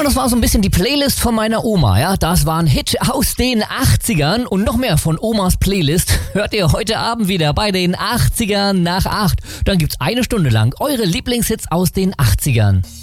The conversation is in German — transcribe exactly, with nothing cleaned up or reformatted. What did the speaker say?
Ja, das war so ein bisschen die Playlist von meiner Oma, ja. Das war ein Hit aus den achtzigern und noch mehr von Omas Playlist hört ihr heute Abend wieder bei den achtzigern nach acht. Dann gibt's eine Stunde lang eure Lieblingshits aus den achtzigern.